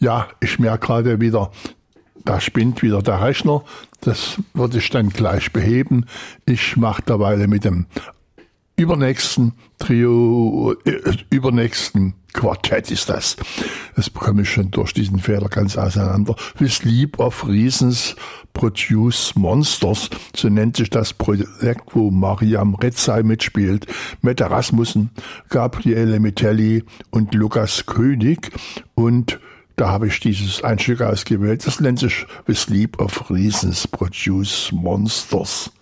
Ja, ich merke gerade wieder, da spinnt wieder der Rechner. Das würde ich dann gleich beheben. Ich mache derweil mit dem übernächsten Quartett ist das. Das bekomme ich schon durch diesen Fehler ganz auseinander. With Sleep of Reasons Produce Monsters, so nennt sich das Projekt, wo Mariam Retzai mitspielt, Mette Rasmussen, Gabriele Mitelli und Lukas König. Und da habe ich dieses ein Stück ausgewählt. Das nennt sich With Sleep of Reasons Produce Monsters.